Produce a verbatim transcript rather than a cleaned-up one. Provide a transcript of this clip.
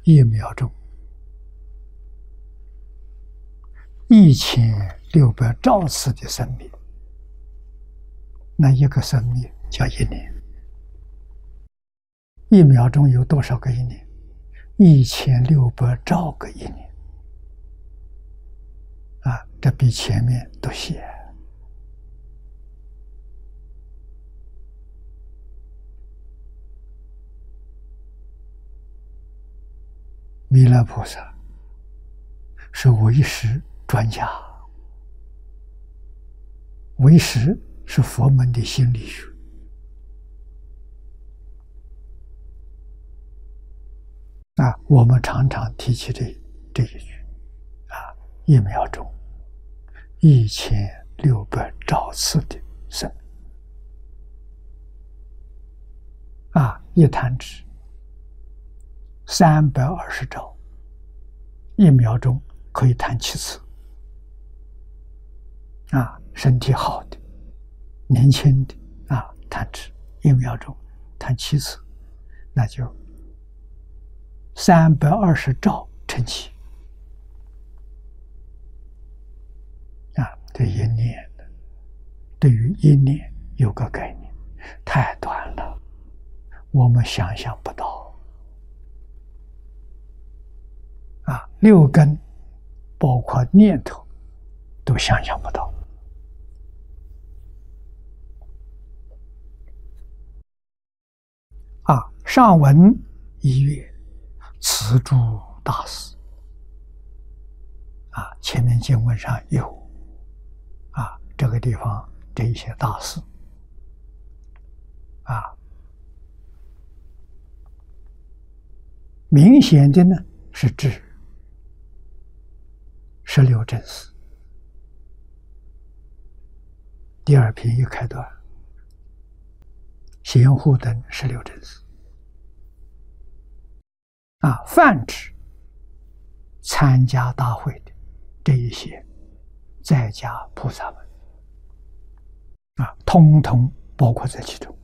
一秒钟一千六百兆次的生命，那一个生命叫一年。一秒钟有多少个一年？一千六百兆个一年啊！这比前面都小。弥勒菩萨是唯识专家，唯识是佛门的心理学。啊，我们常常提起这这一句，啊，一秒钟一千六百兆次的生命，啊，一弹指三百二十兆，一秒钟可以弹七次，啊，身体好的、年轻的啊，弹指一秒钟弹七次，那就三百二十兆乘七啊，这一念的，对于一念有个概念，太短了，我们想象不到啊，六根包括念头都想象不到啊。上文一月。此诸大事啊，前面经文上有啊，这个地方这一些大事啊，明显的呢是指十六正事。第二篇一开端，贤护等十六正事。啊，泛指参加大会的这一些在家菩萨们，啊，通通包括在其中。